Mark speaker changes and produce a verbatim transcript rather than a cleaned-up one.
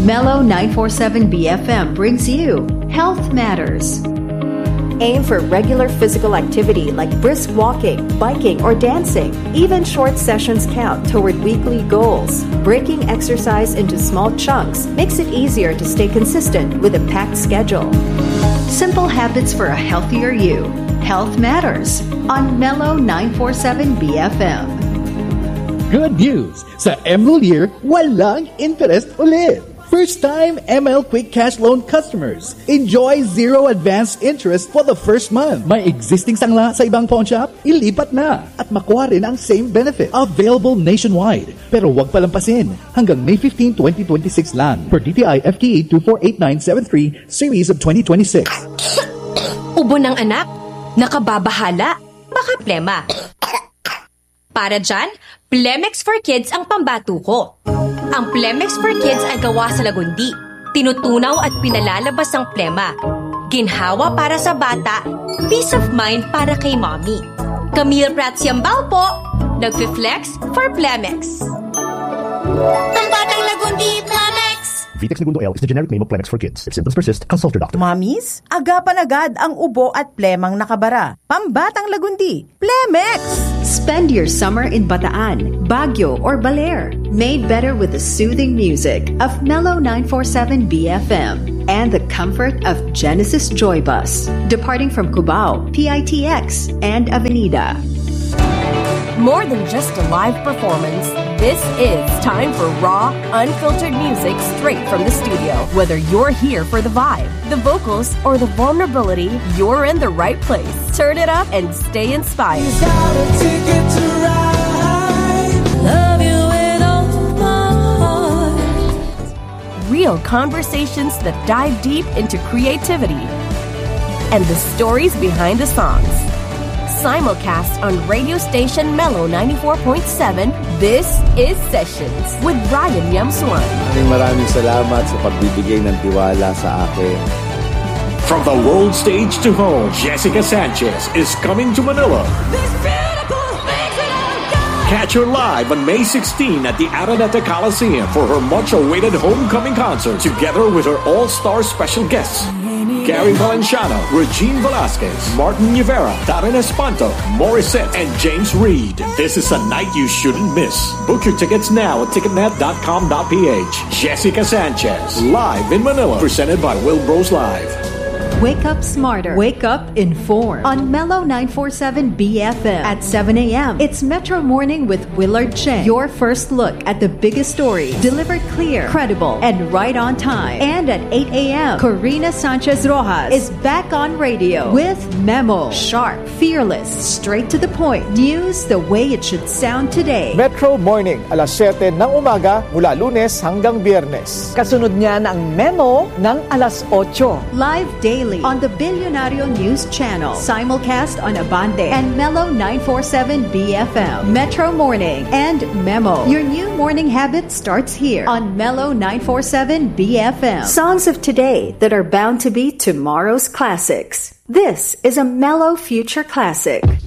Speaker 1: Mellow nine forty-seven B F M brings you Health Matters. Aim for regular physical activity like brisk walking, biking, or dancing. Even short sessions count toward weekly goals. Breaking exercise into small chunks makes it easier to stay consistent with a packed schedule. Simple habits for a healthier you. Health Matters on Mellow nine forty-seven B F M.
Speaker 2: Good news! Sa M L Year, walang interest ulit! First-time M L Quick Cash Loan customers, enjoy zero advance interest for the first month. May existing sangla sa ibang pawn shop? Ilipat na at makuha rin ang same benefit. Available nationwide. Pero wag palampasin. Hanggang May fifteenth, twenty twenty-six lang. Per D T I F T E two four eight nine seven three, Series of twenty twenty-six.
Speaker 3: Ubo ng anak? Nakababahala? Baka plema. Para dyan, Plemex for Kids ang pambato ko. Ang Plemex for Kids ay gawa sa lagundi. Tinutunaw at pinalalabas ang plema. Ginhawa para sa bata, peace of mind para kay mommy. Camille Prats Yambao po, nagfi-flex for Plemex. Pambatang lagundi, Plemex!
Speaker 4: Vitex Segundo L is the generic name of Plemex for kids. If symptoms persist, consult your doctor.
Speaker 5: Mommies, agapan agad ang ubo at plemang nakabara. Pambatang lagundi, Plemex!
Speaker 1: Spend your summer in Bataan, Baguio, or Baler. Made better with the soothing music of Mellow nine forty-seven B F M and the comfort of Genesis Joy Bus. Departing from Cubao, P I T X, and Avenida.
Speaker 6: More than just a live performance, this is time for raw, unfiltered music straight from the studio. Whether you're here for the vibe, the vocals, or the vulnerability, you're in the right place. Turn it up and stay inspired.
Speaker 7: You got a ticket to ride. Love you with all my heart.
Speaker 6: Real conversations that dive deep into creativity and the stories behind the songs. Simulcast on radio station Mellow ninety-four point seven, this is Sessions with Ryan Yamsuan.
Speaker 8: Maraming maraming salamat sa pagbibigay ng tiwala sa akin.
Speaker 9: From the world stage to home, Jessica Sanchez is coming to Manila. Catch her live on May sixteenth at the Araneta Coliseum for her much-awaited homecoming concert, together with her all-star special guests. Gary Valenciano, Regine Velasquez, Martin Rivera, Darren Espanto, Morissette, and James Reid. This is a night you shouldn't miss. Book your tickets now at ticketnet dot com dot p h. Jessica Sanchez, live in Manila, presented by Will Bros Live.
Speaker 1: Wake up smarter. Wake up informed. On Mellow nine forty-seven B F M at seven a.m. It's Metro Morning with Willard Cheng. Your first look at the biggest stories. Delivered clear, credible, and right on time. And at eight a.m., Corina Sanchez Rojas is back on radio with Memo. Sharp, fearless, straight to the point. News the way it should sound today.
Speaker 10: Metro Morning, alas siyete ng umaga mula Lunes hanggang Biyernes.
Speaker 5: Kasunod niya ng Memo ng alas otso.
Speaker 1: Live daily on the Billionario News Channel, simulcast on Abante and Mellow nine forty-seven B F M. Metro Morning and Memo. Your new morning habit starts here on Mellow nine forty-seven B F M. Songs of today that are bound to be tomorrow's classics. This is a Mellow Future Classic.